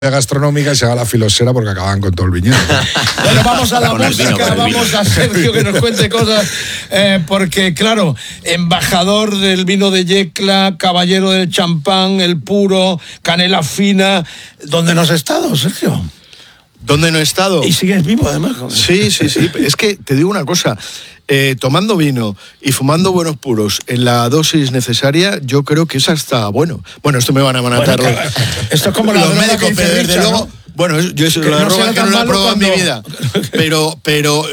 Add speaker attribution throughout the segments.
Speaker 1: gastronómica y se haga la filosera porque acaban con todo el viñedo.
Speaker 2: Bueno, vamos a la música, vamos a Sergio que nos cuente cosas, porque claro, embajador del vino de Yecla, caballero del champán, el puro, canela fina. ¿Dónde no has estado, Sergio?
Speaker 3: ¿Dónde no he estado?
Speaker 2: Y sigues vivo, además.
Speaker 3: Sí. Es que te digo una cosa. Tomando vino y fumando buenos puros en la dosis necesaria, yo creo que es hasta bueno. Bueno, esto me van a matar
Speaker 2: esto es como
Speaker 3: los médicos, pero desde luego, ¿no? Bueno, yo eso la droga que no la he probado en mi vida. Pero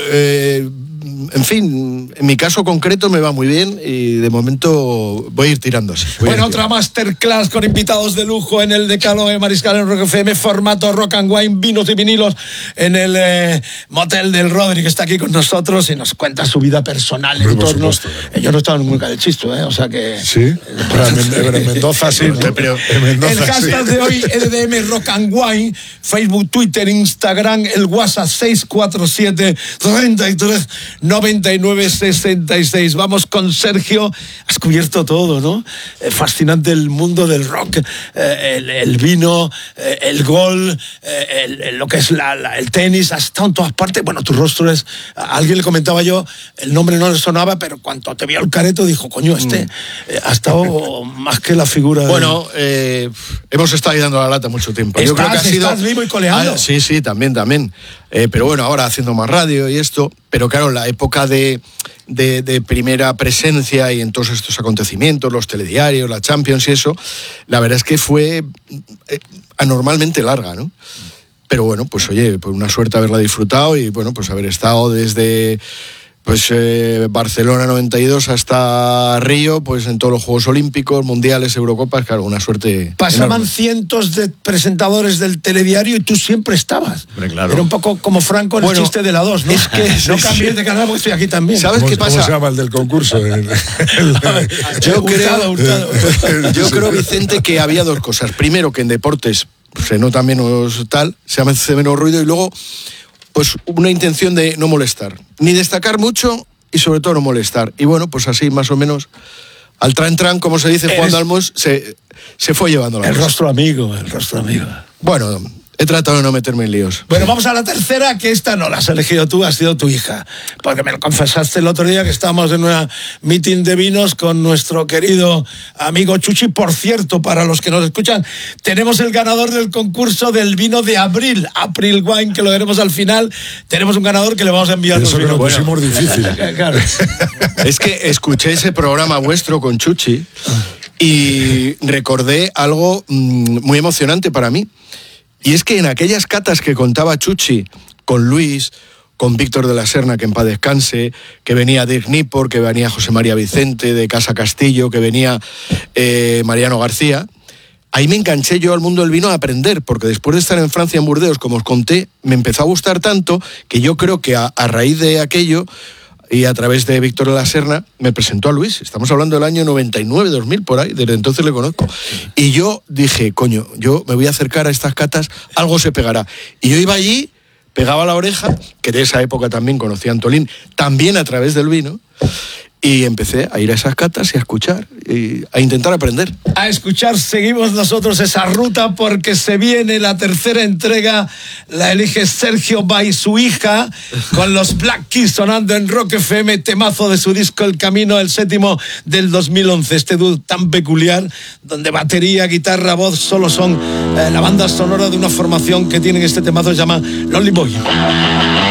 Speaker 3: en fin, en mi caso concreto me va muy bien y de momento voy a ir tirando así.
Speaker 2: Bueno, otra masterclass con invitados de lujo en el Decálogo de Mariscal en Rock FM, formato Rock and Wine, vinos y vinilos, en el motel del Rodri, que está aquí con nosotros y nos cuenta su vida personal en torno. Yo no he estado nunca de Chisto, o sea que...
Speaker 1: Sí, pero en Mendoza sí, ¿no?
Speaker 3: Pero
Speaker 1: en Mendoza,
Speaker 2: el hashtag de hoy, EDM Rock and Wine, Facebook, Twitter, Instagram, el WhatsApp 647 33 99 66. Vamos con Sergio. Has cubierto todo, ¿no? Fascinante el mundo del rock, el vino, el gol, lo que es el tenis. Has estado en todas partes. Bueno, tu rostro es... A alguien le comentaba yo, el nombre no le sonaba, pero cuando te vio el careto dijo, coño, ha estado más que la figura.
Speaker 3: Bueno, hemos estado ahí dando la lata mucho tiempo. Yo creo que
Speaker 2: estás vivo y coleando.
Speaker 3: Sí, también. Pero bueno, ahora haciendo más radio y esto, pero claro, la época de primera presencia y en todos estos acontecimientos, los telediarios, la Champions y eso, la verdad es que fue anormalmente larga, ¿no? Pero bueno, pues oye, pues una suerte haberla disfrutado y bueno, pues haber estado desde... Barcelona 92 hasta Río, pues en todos los Juegos Olímpicos, Mundiales, Eurocopas, claro, una suerte.
Speaker 2: Pasaban
Speaker 3: enorme.
Speaker 2: Cientos de presentadores del telediario y tú siempre estabas.
Speaker 3: Hombre, claro.
Speaker 2: Era un poco como Franco en el chiste de la 2, ¿no?
Speaker 3: Es que
Speaker 2: no cambies de canal porque estoy aquí también.
Speaker 3: ¿Sabes qué pasa?
Speaker 1: ¿Cómo se llama el del concurso?
Speaker 3: Yo creo, Vicente, que había dos cosas. Primero, que en deportes se nota menos se hace menos ruido y luego... pues una intención de no molestar, ni destacar mucho y sobre todo no molestar. Y bueno, pues así más o menos, al tran, como se dice Juan Dalmos, se fue llevando la
Speaker 2: el
Speaker 3: cosa.
Speaker 2: rostro amigo.
Speaker 3: Bueno, he tratado de no meterme en líos.
Speaker 2: Bueno, vamos a la tercera, que esta no la has elegido tú, ha sido tu hija. Porque me lo confesaste el otro día que estábamos en una meeting de vinos con nuestro querido amigo Chuchi. Por cierto, para los que nos escuchan, tenemos el ganador del concurso del vino de April Wine, que lo veremos al final. Tenemos un ganador que le vamos a enviar.
Speaker 1: Eso que lo pusimos difícil.
Speaker 2: Claro.
Speaker 3: Es que escuché ese programa vuestro con Chuchi y recordé algo muy emocionante para mí. Y es que en aquellas catas que contaba Chuchi con Luis, con Víctor de la Serna, que en paz descanse, que venía Dirk Nippor, que venía José María Vicente de Casa Castillo, que venía Mariano García, ahí me enganché yo al mundo del vino a aprender, porque después de estar en Francia, en Burdeos, como os conté, me empezó a gustar tanto que yo creo que a raíz de aquello y a través de Víctor de la Serna me presentó a Luis. Estamos hablando del año 99, 2000, por ahí, desde entonces le conozco. Y yo dije, coño, yo me voy a acercar a estas catas, algo se pegará. Y yo iba allí, pegaba la oreja, que de esa época también conocía a Antolín, también a través del vino, y empecé a ir a esas catas y a escuchar, y a intentar aprender.
Speaker 2: A escuchar, seguimos nosotros esa ruta porque se viene la tercera entrega, la elige Sergio by su hija, con los Black Keys sonando en Rock FM, temazo de su disco El Camino, el 7º del 2011, este dúo tan peculiar, donde batería, guitarra, voz solo son la banda sonora de una formación que tienen este temazo, se llama Lonely Boy.